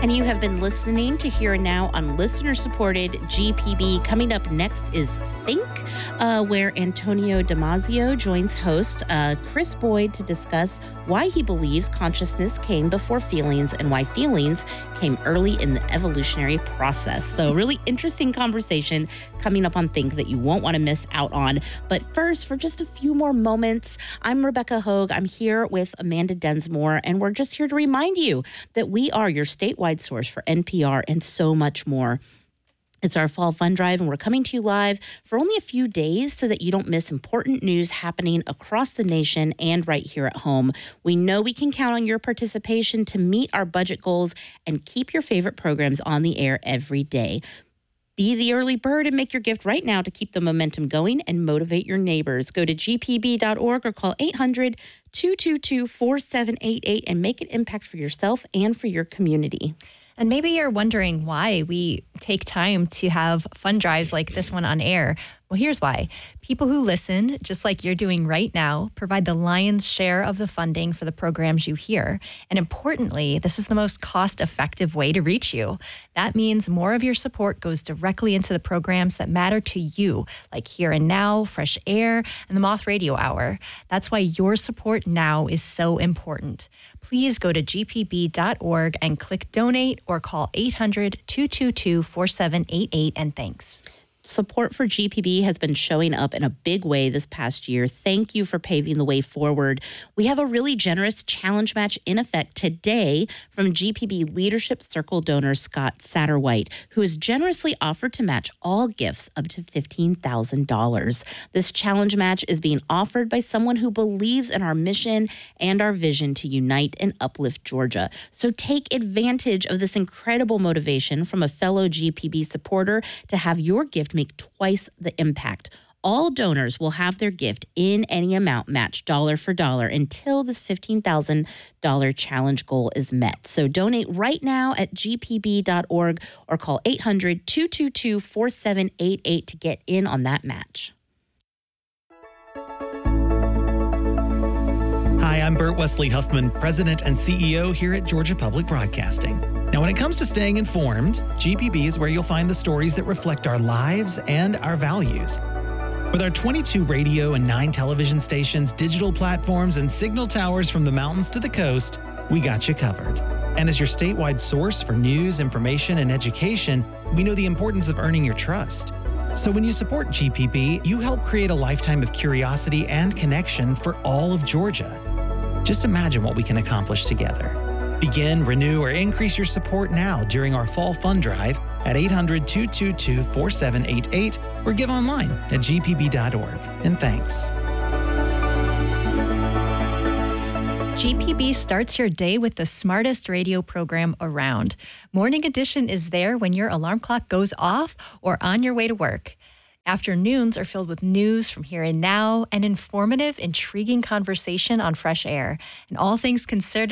And you have been listening to Here and Now on listener-supported GPB. Coming up next is Think, where Antonio Damasio joins host Chris Boyd to discuss why he believes consciousness came before feelings and why feelings came early in the evolutionary process. So really interesting conversation coming up on Think that you won't want to miss out on. But first, for just a few more moments, I'm Rebecca Hogue. I'm here with Amanda Densmore, and we're just here to remind you that we are your statewide source for NPR and so much more. It's our Fall Fun Drive, and we're coming to you live for only a few days so that you don't miss important news happening across the nation and right here at home. We know we can count on your participation to meet our budget goals and keep your favorite programs on the air every day. Be the early bird and make your gift right now to keep the momentum going and motivate your neighbors. Go to gpb.org or call 800-222-4788 and make an impact for yourself and for your community. And maybe you're wondering why we take time to have fun drives like this one on air. Well, here's why. People who listen, just like you're doing right now, provide the lion's share of the funding for the programs you hear. And importantly, this is the most cost-effective way to reach you. That means more of your support goes directly into the programs that matter to you, like Here and Now, Fresh Air, and the Moth Radio Hour. That's why your support now is so important. Please go to gpb.org and click donate or call 800-222-4788, and thanks. Support for GPB has been showing up in a big way this past year. Thank you for paving the way forward. We have a really generous challenge match in effect today from GPB Leadership Circle donor Scott Satterwhite, who has generously offered to match all gifts up to $15,000. This challenge match is being offered by someone who believes in our mission and our vision to unite and uplift Georgia. So take advantage of this incredible motivation from a fellow GPB supporter to have your gift make twice the impact. All donors will have their gift in any amount matched dollar for dollar until this $15,000 challenge goal is met. So donate right now at gpb.org or call 800-222-4788 to get in on that match. Hi, I'm Burt Wesley Huffman, President and CEO here at Georgia Public Broadcasting. Now, when it comes to staying informed, GPB is where you'll find the stories that reflect our lives and our values. With our 22 radio and 9 television stations, digital platforms, and signal towers from the mountains to the coast, we got you covered. And as your statewide source for news, information, and education, we know the importance of earning your trust. So when you support GPB, you help create a lifetime of curiosity and connection for all of Georgia. Just imagine what we can accomplish together. Begin, renew, or increase your support now during our Fall Fun Drive at 800-222-4788 or give online at gpb.org. And thanks. GPB starts your day with the smartest radio program around. Morning Edition is there when your alarm clock goes off or on your way to work. Afternoons are filled with news from Here and Now and informative, intriguing conversation on Fresh Air. And all things considered,